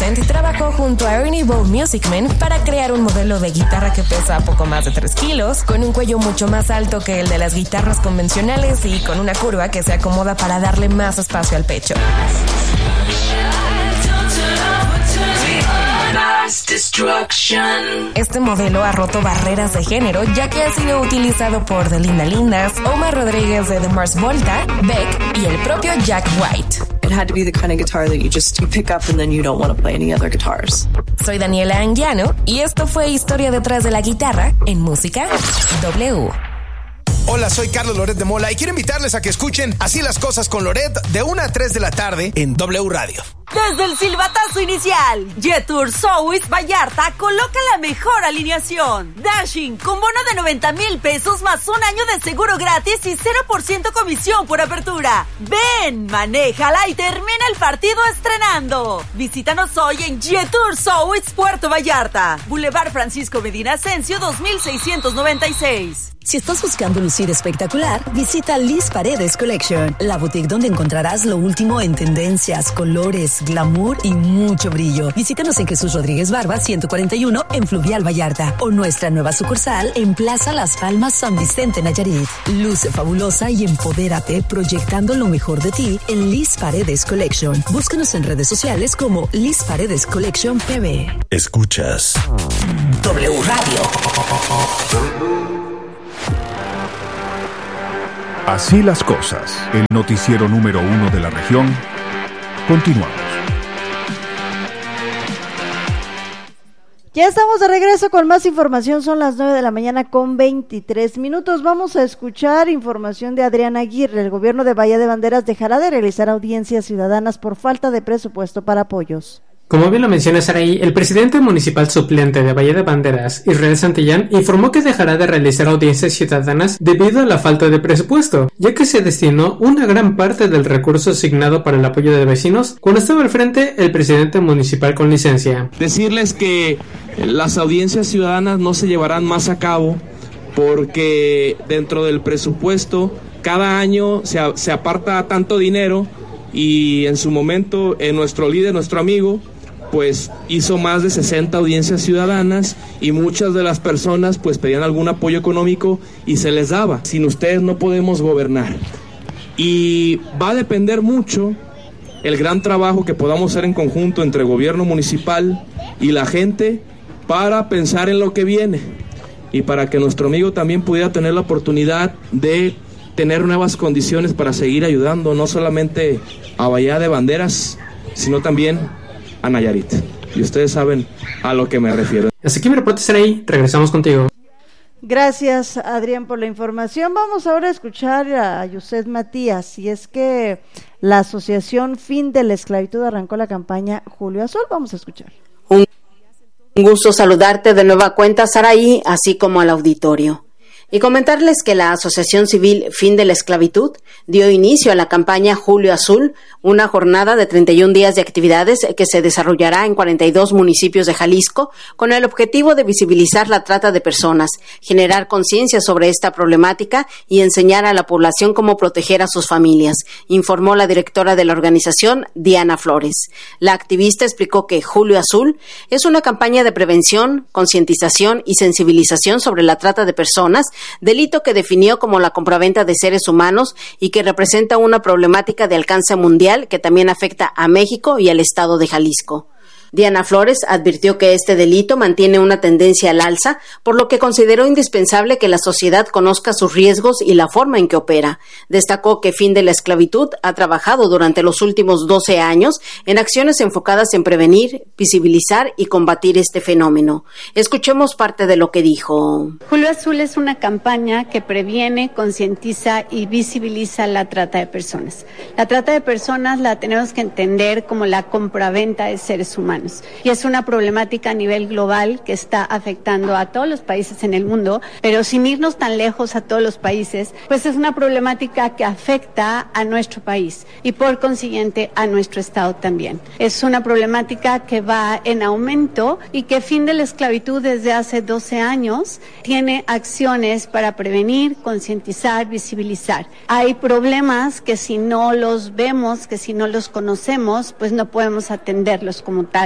Vincent trabajó junto a Ernie Ball Music Man para crear un modelo de guitarra que pesa poco más de 3 kilos, con un cuello mucho más alto que el de las guitarras convencionales y con una curva que se acomoda para darle más espacio al pecho. Este modelo ha roto barreras de género, ya que ha sido utilizado por The Linda Lindas, Omar Rodríguez de The Mars Volta, Beck y el propio Jack White. It had to be the kind of guitar that you pick up and then you don't want to play any other guitars. Soy Daniela Anguiano y esto fue Historia detrás de la guitarra en Música W. Hola, soy Carlos Loret de Mola y quiero invitarles a que escuchen Así las cosas con Loret de 1 a 3 de la tarde en W Radio. Desde el silbatazo inicial, Jetour South Vallarta coloca la mejor alineación. Dashing con bono de 90,000 pesos más un año de seguro gratis y 0% comisión por apertura. Ven, manéjala y termina el partido estrenando. Visítanos hoy en Jetour South Puerto Vallarta, Boulevard Francisco Medina Ascencio 2696. Si estás buscando lucir espectacular, visita Liz Paredes Collection, la boutique donde encontrarás lo último en tendencias, colores, glamour y mucho brillo. Visítanos en Jesús Rodríguez Barba 141 en Fluvial Vallarta o nuestra nueva sucursal en Plaza Las Palmas San Vicente Nayarit. Luce fabulosa y empodérate proyectando lo mejor de ti en Liz Paredes Collection. Búscanos en redes sociales como Liz Paredes Collection PB. Escuchas W Radio. Así las cosas, el noticiero número 1 de la región. Continuamos. Ya estamos de regreso con más información, son las 9 de la mañana con 23 minutos. Vamos a escuchar información de Adrián Aguirre. El gobierno de Bahía de Banderas dejará de realizar audiencias ciudadanas por falta de presupuesto para apoyos. Como bien lo menciona Saraí, el presidente municipal suplente de Bahía de Banderas, Israel Santillán, informó que dejará de realizar audiencias ciudadanas debido a la falta de presupuesto, ya que se destinó una gran parte del recurso asignado para el apoyo de vecinos cuando estaba al frente el presidente municipal con licencia. Decirles que las audiencias ciudadanas no se llevarán más a cabo porque dentro del presupuesto cada año se aparta tanto dinero y en su momento nuestro líder, nuestro amigo, pues hizo más de 60 audiencias ciudadanas y muchas de las personas pues pedían algún apoyo económico y se les daba. Sin ustedes no podemos gobernar. Y va a depender mucho el gran trabajo que podamos hacer en conjunto entre gobierno municipal y la gente para pensar en lo que viene y para que nuestro amigo también pudiera tener la oportunidad de tener nuevas condiciones para seguir ayudando no solamente a Bahía de Banderas, sino también a Nayarit. Y ustedes saben a lo que me refiero. Así que mi reporte será ahí. Regresamos contigo. Gracias, Adrián, por la información. Vamos ahora a escuchar a Yuset Matías. Y es que la Asociación Fin de la Esclavitud arrancó la campaña Julio Azul. Vamos a escuchar. Un gusto saludarte de nueva cuenta, Saraí, así como al auditorio. Y comentarles que la Asociación Civil Fin de la Esclavitud dio inicio a la campaña Julio Azul, una jornada de 31 días de actividades que se desarrollará en 42 municipios de Jalisco con el objetivo de visibilizar la trata de personas, generar conciencia sobre esta problemática y enseñar a la población cómo proteger a sus familias, informó la directora de la organización, Diana Flores. La activista explicó que Julio Azul es una campaña de prevención, concientización y sensibilización sobre la trata de personas, delito que definió como la compraventa de seres humanos y que representa una problemática de alcance mundial que también afecta a México y al estado de Jalisco. Diana Flores advirtió que este delito mantiene una tendencia al alza, por lo que consideró indispensable que la sociedad conozca sus riesgos y la forma en que opera. Destacó que Fin de la Esclavitud ha trabajado durante los últimos 12 años en acciones enfocadas en prevenir, visibilizar y combatir este fenómeno. Escuchemos parte de lo que dijo. Julio Azul es una campaña que previene, concientiza y visibiliza la trata de personas. La trata de personas la tenemos que entender como la compraventa de seres humanos. Y es una problemática a nivel global que está afectando a todos los países en el mundo, pero sin irnos tan lejos a todos los países, pues es una problemática que afecta a nuestro país y por consiguiente a nuestro estado también. Es una problemática que va en aumento y que Fin de la Esclavitud desde hace 12 años tiene acciones para prevenir, concientizar, visibilizar. Hay problemas que si no los vemos, que si no los conocemos, pues no podemos atenderlos como tal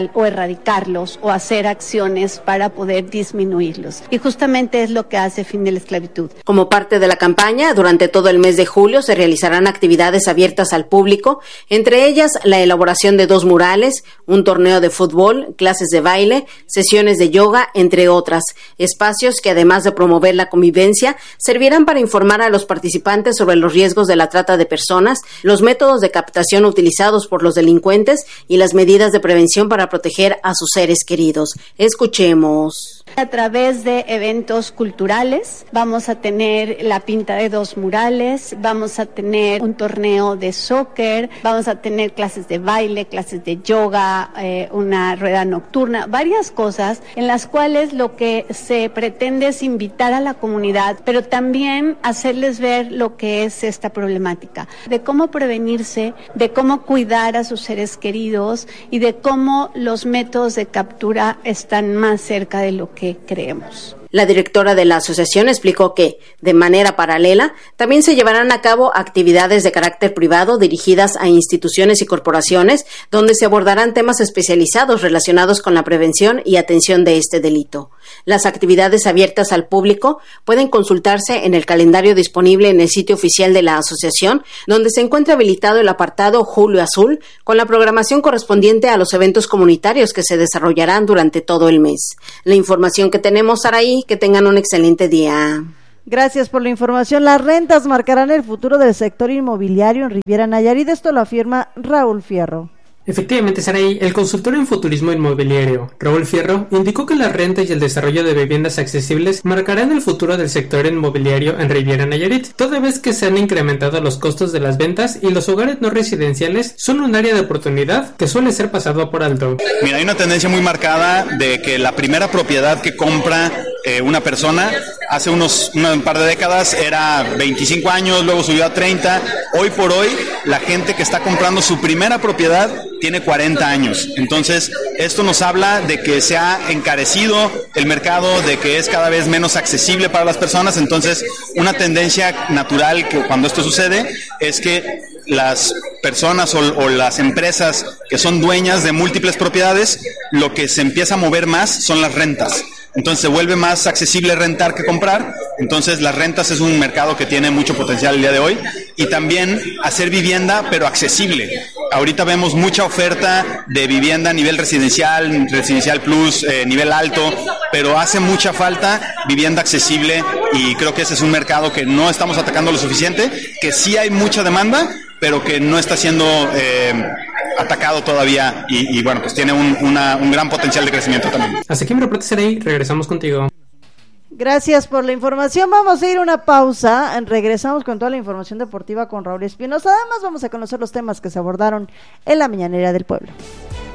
social o erradicarlos o hacer acciones para poder disminuirlos. Y justamente es lo que hace Fin de la Esclavitud. Como parte de la campaña, durante todo el mes de julio se realizarán actividades abiertas al público, entre ellas la elaboración de 2 murales, un torneo de fútbol, clases de baile, sesiones de yoga, entre otras. Espacios que, además de promover la convivencia, servirán para informar a los participantes sobre los riesgos de la trata de personas, los métodos de captación utilizados por los delincuentes y las medidas de prevención para proteger a sus seres queridos. Escuchemos. A través de eventos culturales vamos a tener la pinta de 2 murales, vamos a tener un torneo de soccer, vamos a tener clases de baile, clases de yoga, una rueda nocturna, varias cosas en las cuales lo que se pretende es invitar a la comunidad, pero también hacerles ver lo que es esta problemática, de cómo prevenirse, de cómo cuidar a sus seres queridos y de cómo los métodos de captura están más cerca de lo que creemos. La directora de la asociación explicó que, de manera paralela, también se llevarán a cabo actividades de carácter privado dirigidas a instituciones y corporaciones, donde se abordarán temas especializados relacionados con la prevención y atención de este delito. Las actividades abiertas al público pueden consultarse en el calendario disponible en el sitio oficial de la asociación, donde se encuentra habilitado el apartado Julio Azul, con la programación correspondiente a los eventos comunitarios que se desarrollarán durante todo el mes. La información que tenemos, Saraí, que tengan un excelente día. Gracias por la información. Las rentas marcarán el futuro del sector inmobiliario en Riviera Nayarit. Esto lo afirma Raúl Fierro. Efectivamente, Saraí, el consultor en futurismo inmobiliario, Raúl Fierro, indicó que la renta y el desarrollo de viviendas accesibles marcarán el futuro del sector inmobiliario en Riviera Nayarit, toda vez que se han incrementado los costos de las ventas y los hogares no residenciales son un área de oportunidad que suele ser pasado por alto. Mira, hay una tendencia muy marcada de que la primera propiedad que compra una persona hace un par de décadas era 25 años, luego subió a 30. Hoy por hoy, la gente que está comprando su primera propiedad tiene 40 años. Entonces, esto nos habla de que se ha encarecido el mercado, de que es cada vez menos accesible para las personas. Entonces, una tendencia natural que cuando esto sucede es que las personas o las empresas que son dueñas de múltiples propiedades, lo que se empieza a mover más son las rentas. Entonces se vuelve más accesible rentar que comprar. Entonces las rentas es un mercado que tiene mucho potencial el día de hoy. Y también hacer vivienda, pero accesible. Ahorita vemos mucha oferta de vivienda a nivel residencial, residencial plus, nivel alto, pero hace mucha falta vivienda accesible y creo que ese es un mercado que no estamos atacando lo suficiente, que sí hay mucha demanda, pero que no está siendo atacado todavía y bueno, pues tiene un gran potencial de crecimiento también. Hasta aquí mi reporte, Saraí, regresamos contigo. Gracias por la información. Vamos a ir a una pausa. Regresamos con toda la información deportiva con Raúl Espinosa. Además vamos a conocer los temas que se abordaron en la Mañanera del Pueblo.